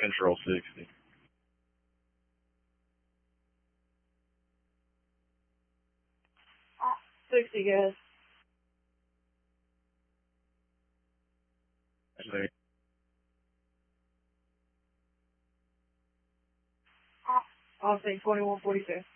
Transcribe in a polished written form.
Control 60. Oh, 60, guys. I'll say 2142.